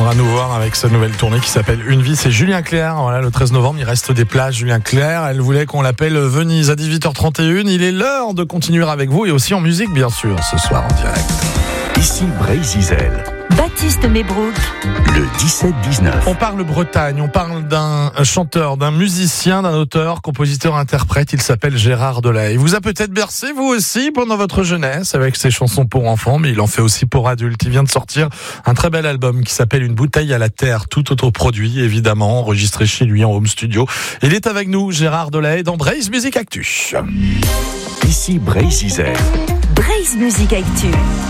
viendra nous voir avec sa nouvelle tournée qui s'appelle Une vie. C'est Julien Clerc. Voilà, le 13 novembre, il reste des places. Julien Clerc, elle voulait qu'on l'appelle Venise à 18h31. Il est l'heure de continuer avec vous et aussi en musique, bien sûr, ce soir en direct. Ici Brésil. Baptiste Mebrook. Le 17-19. On parle Bretagne, on parle d'un chanteur, d'un musicien, d'un auteur, compositeur, interprète. Il s'appelle Gérard Delay. Il vous a peut-être bercé, vous aussi, pendant votre jeunesse, avec ses chansons pour enfants, mais il en fait aussi pour adultes. Il vient de sortir un très bel album qui s'appelle Une bouteille à la terre, tout autoproduit, évidemment, enregistré chez lui en home studio. Il est avec nous, Gérard Delay, dans Braise Music Actu. Ici Brésil. Braise Music Actu.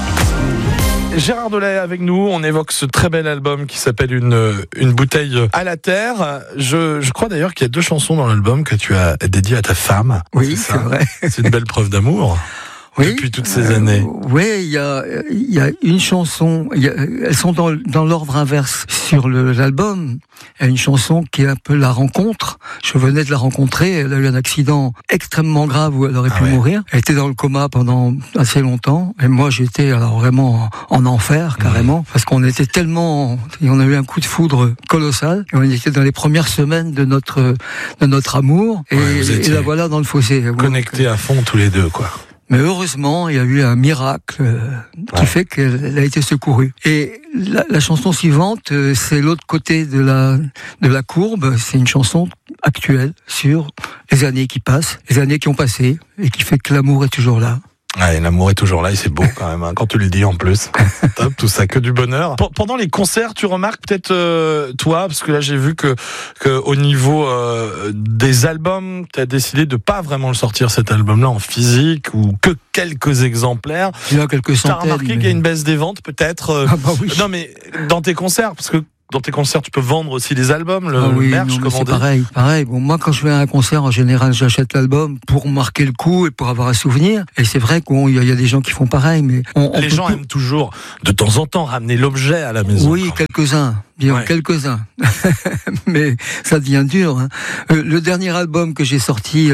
Gérard Delay avec nous, on évoque ce très bel album qui s'appelle Une bouteille à la terre. Je crois d'ailleurs qu'il y a 2 chansons dans l'album que tu as dédiées à ta femme. Oui, c'est vrai. C'est une belle preuve d'amour. Oui, depuis toutes ces années. Oui, il y a une chanson, elles sont dans l'ordre inverse sur l'album. Il y a une chanson qui est un peu la rencontre. Je venais de la rencontrer, elle a eu un accident extrêmement grave où elle aurait pu mourir. Elle était dans le coma pendant assez longtemps. Et moi, j'étais alors vraiment en enfer, carrément. Parce qu'on était tellement, on a eu un coup de foudre colossal. Et on était dans les premières semaines de notre amour. Et la voilà dans le fossé. Connectés à fond tous les deux, quoi. Mais heureusement, il y a eu un miracle qui fait qu'elle a été secourue. Et la chanson suivante, c'est l'autre côté de la courbe. C'est une chanson actuelle sur les années qui passent, les années qui ont passé, et qui fait que l'amour est toujours là. Ouais, l'amour est toujours là et c'est beau quand même, hein, quand tu le dis en plus. C'est top, tout ça, que du bonheur. Pendant les concerts, tu remarques peut-être, toi, parce que là j'ai vu que au niveau des albums, tu as décidé de pas vraiment le sortir, cet album-là, en physique, ou que quelques exemplaires. Il y a quelques centaines. Tu as remarqué qu'il y a une baisse des ventes peut-être oui. Non mais dans tes concerts, parce que dans tes concerts, tu peux vendre aussi les albums, le merch, comme on dit. Pareil. Bon, moi, quand je fais un concert, en général, j'achète l'album pour marquer le coup et pour avoir un souvenir. Et c'est vrai qu'il y a des gens qui font pareil, mais les gens aiment toujours, de temps en temps, ramener l'objet à la maison. Oui, quelques-uns. Quelques-uns. Mais ça devient dur. Hein. Le dernier album que j'ai sorti,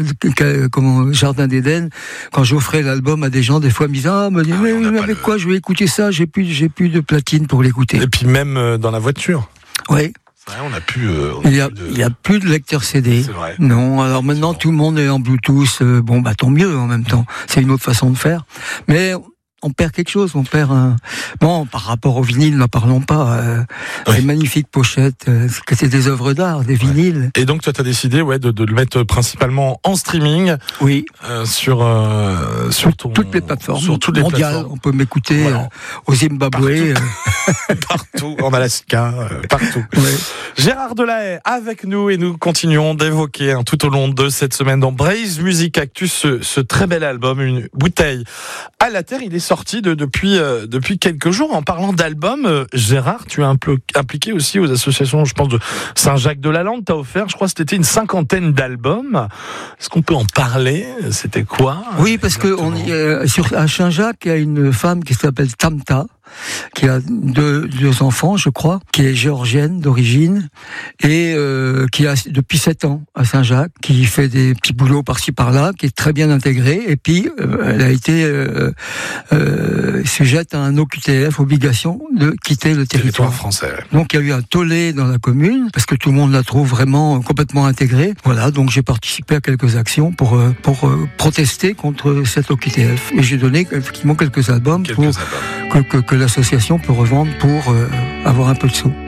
Jardin d'Éden, quand j'offrais l'album à des gens, des fois, ils me disaient, mais avec quoi je vais écouter ça? J'ai plus de platine pour l'écouter. Et puis même dans la voiture. Oui. C'est vrai, on a plus. Il y a plus de lecteur CD. C'est vrai. Non, alors maintenant tout le monde est en Bluetooth. Tant mieux en même temps. C'est une autre façon de faire. Mais on perd quelque chose, par rapport au vinyle, n'en parlons pas. Les magnifiques pochettes, c'était des œuvres d'art, des vinyles. Et donc toi, tu as décidé de le mettre principalement en streaming. Oui. Sur toutes les plateformes. Sur toutes les mondiales. plateformes. On peut m'écouter au Zimbabwe. Partout, en Alaska, partout. Ouais. Gérard Delay avec nous et nous continuons d'évoquer tout au long de cette semaine dans Braise Music Actu ce très bel album, Une bouteille à la terre. Il est sorti depuis quelques jours. En parlant d'album, Gérard, tu es un peu impliqué aussi aux associations, je pense, de Saint-Jacques-de-la-Lande. Tu as offert, je crois, c'était une 50aine d'albums. Est-ce qu'on peut en parler? C'était quoi? Oui, parce que à Saint-Jacques, il y a une femme qui s'appelle Tamta, qui a deux enfants, je crois, qui est géorgienne d'origine et qui a depuis 7 ans à Saint-Jacques, qui fait des petits boulots par-ci par-là, qui est très bien intégrée. Et puis elle a été sujette à un OQTF, obligation de quitter le territoire français. Ouais. Donc il y a eu un tollé dans la commune parce que tout le monde la trouve vraiment complètement intégrée. Voilà, donc j'ai participé à quelques actions pour protester contre cet OQTF. Et j'ai donné effectivement quelques albums que l'association peut revendre pour avoir un peu de sous.